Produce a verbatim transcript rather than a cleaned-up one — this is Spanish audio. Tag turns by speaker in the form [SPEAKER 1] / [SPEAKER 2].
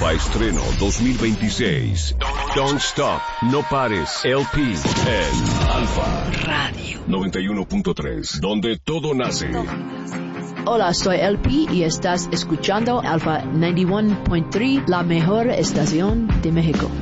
[SPEAKER 1] Alfa Estreno dos mil veintiséis. Don't Stop, No Pares, L P en Alfa
[SPEAKER 2] Radio
[SPEAKER 1] noventa y uno punto tres, donde todo nace.
[SPEAKER 2] Hola, soy L P y estás escuchando Alfa noventa y uno punto tres, la mejor estación de México.